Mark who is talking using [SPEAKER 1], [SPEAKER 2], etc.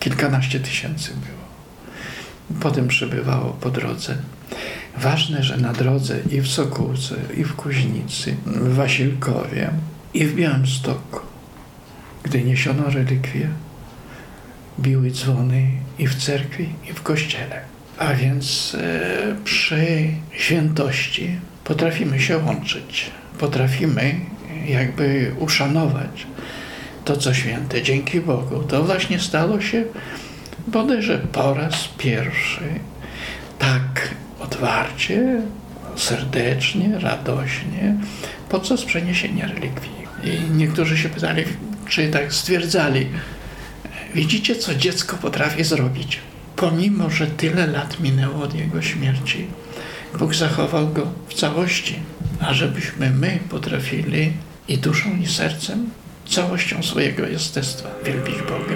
[SPEAKER 1] kilkanaście tysięcy było. Potem przybywało po drodze. Ważne, że na drodze i w Sokółce, i w Kuźnicy, w Wasilkowie, i w Białymstoku, gdy niesiono relikwie, biły dzwony i w cerkwi, i w kościele. A więc przy świętości potrafimy się łączyć. Potrafimy jakby uszanować to, co święte. Dzięki Bogu. To właśnie stało się bodajże po raz pierwszy tak otwarcie, serdecznie, radośnie podczas przeniesienia relikwii. I niektórzy się pytali, czy tak stwierdzali, widzicie, co dziecko potrafi zrobić. Pomimo, że tyle lat minęło od jego śmierci, Bóg zachował go w całości, a żebyśmy my potrafili i duszą, i sercem, całością swojego jestestwa wielbić Boga.